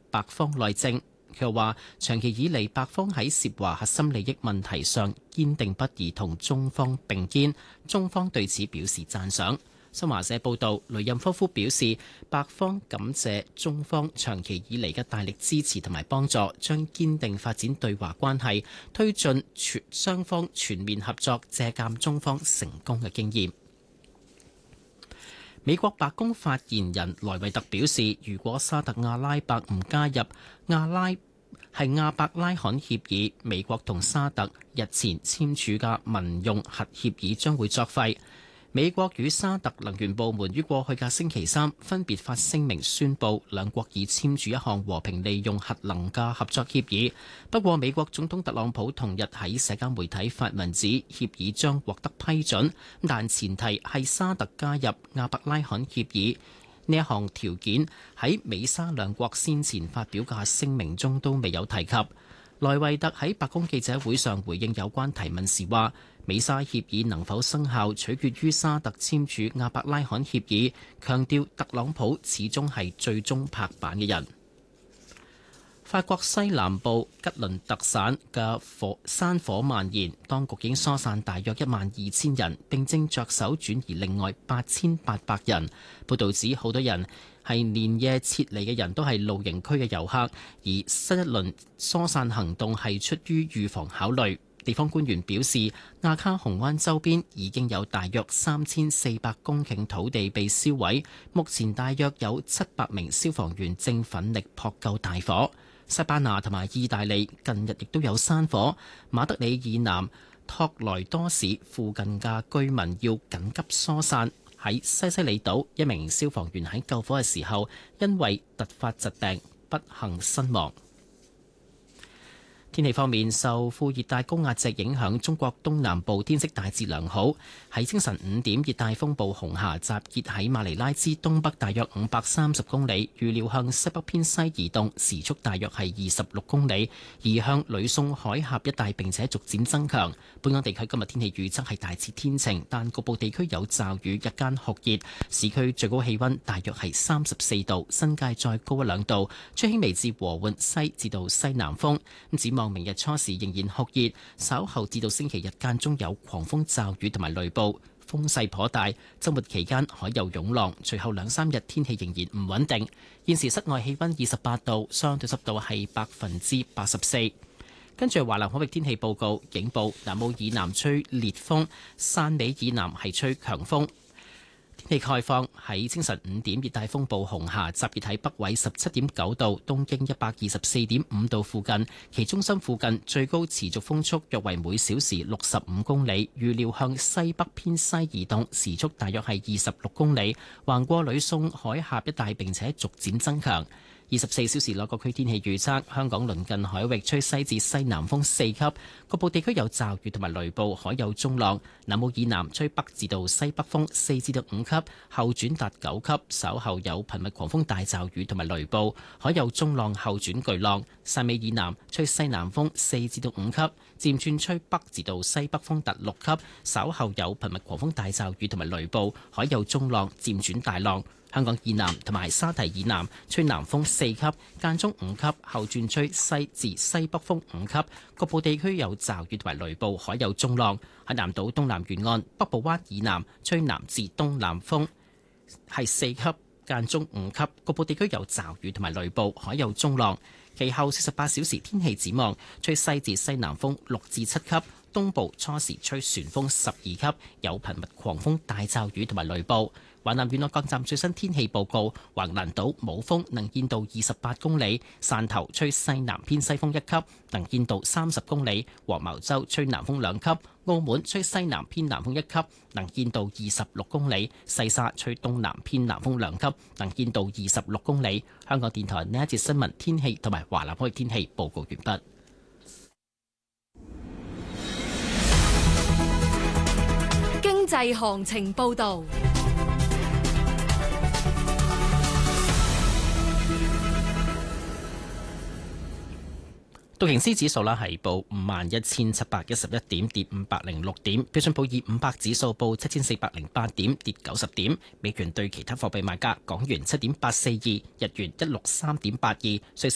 白方內政。佢又話：長期以嚟，白方喺涉華核心利益問題上堅定不移同中方並肩，中方對此表示讚賞。新華社報導，雷任科夫表示，白方感謝中方長期以嚟嘅大力支持同埋幫助，將堅定發展對華關係，推進雙方全面合作，借鑑中方成功嘅經驗。美國白宮發言人萊維特表示，如果沙特阿拉伯唔加入亞伯拉罕協議，美國同沙特日前簽署嘅民用核協議將會作廢。美國與沙特能源部門於過去嘅星期三分別發聲明宣布，兩國已簽署一項和平利用核能嘅合作協議。不過，美國總統特朗普同日喺社交媒體發文指，協議將獲得批准，但前提係沙特加入亞伯拉罕協議。呢一項條件喺美沙兩國先前發表嘅聲明中都未有提及。萊維特喺白宮記者會上回應有關提問時話，美沙協議能否生效取決於沙特簽署亞伯拉罕協議，強調特朗普始終係最終拍板嘅人。法國西南部吉倫特省嘅山火蔓延，當局已經疏散大約12000人，並正着手轉移另外8800人。報導指好多人係連夜撤離嘅人都係露營區嘅遊客，而新一輪疏散行動係出於預防考慮。地方官員表示，亞卡洪灣周邊已經有大約3400公頃土地被燒毀，目前大約有700名消防員正奮力撲救大火。西班牙同埋意大利近日亦都有山火，馬德里以南托萊多市附近嘅居民要緊急疏散。喺西西里島，一名消防員喺救火嘅時候，因為突發疾病不幸身亡。天氣方面，受副熱帶高壓脊影響，中國東南部天色大致良好。喺清晨5點，熱帶風暴紅霞集結喺馬尼拉之東北大約530公里，預料向西北偏西移動，時速大約係26公里，移向呂宋海峽一帶，並且逐漸增強。本港地區今日天氣預測係大致天晴，但局部地區有驟雨，日間酷熱，市區最高氣溫大約係34度，新界再高1-2度，吹輕微至和緩西至到西南風。展望明日初時仍然酷熱，稍後至到星期日間中有狂風驟雨同埋雷暴，風勢頗大。周末期間海有湧浪，隨後2-3日天氣仍然唔穩定。現時室外氣溫28度，相對濕度係84%。跟住華南海域天氣報告，警報南澳以南吹烈風，汕尾以南係吹強風。天氣概況，喺清晨5點，熱帶風暴紅霞集結喺北緯17.9度、東經124.5度附近，其中心附近最高持續風速約為每小時65公里，預料向西北偏西移動，時速大約係26公里，橫過呂宋海峽一帶，並且逐漸增強。24小時內各區天氣預測，香港鄰近海域吹西至西南風4級，局部地區有驟雨同埋雷暴，海有中浪。南澳以南吹北至到西北風4至到5級，後轉達9級，稍後有頻密狂風大驟雨同埋雷暴，海有中浪後轉巨浪。汕尾以南吹西南風4至到5級，漸轉吹北至到西北風達6級，稍後有頻密狂風大驟雨同埋雷暴，海有中浪漸轉大浪。香港以南同埋沙堤以南吹南風4級，間中5級，後轉吹西至西北風5級，局部地區有驟雨同埋雷暴，海有中浪。喺南島東南沿岸北部灣以南吹南至東南風係4級，間中5級，局部地區有驟雨同埋雷暴，海有中浪。其後48小時天氣展望，吹西至西南風6至7級，東部初時吹旋風12級，有頻密狂風大驟雨同埋雷暴。華南沿岸各站最新天氣報告：橫瀾島冇風，能見度28公里；汕頭吹西南偏西風1級，能見度30公里；黃茅洲吹南風2級；澳門吹西南偏南風1級，能見度26公里；西沙吹東南偏南風2級，能見度26公里。香港電台呢一節新聞天氣同埋華南海域天氣報告完畢。 經濟行情報導。 道瓊斯指數啦係報51,711點，跌506點。標準普爾500指數報7,408點，跌90點。美元對其他貨幣賣價：港元7.842，日元163.82，瑞士